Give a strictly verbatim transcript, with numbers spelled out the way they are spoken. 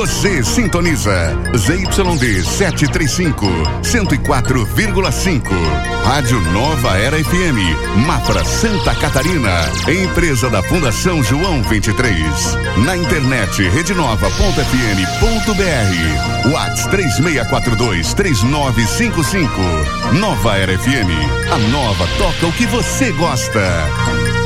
Você sintoniza Z Y D setecentos e trinta e cinco, cento e quatro vírgula cinco. Rádio Nova Era F M, Mafra, Santa Catarina. Empresa da Fundação João vinte e três. Na internet rede nova ponto f m ponto b r. WhatsApp três seis quatro dois, três nove cinco cinco. Nova Era F M. A nova toca o que você gosta.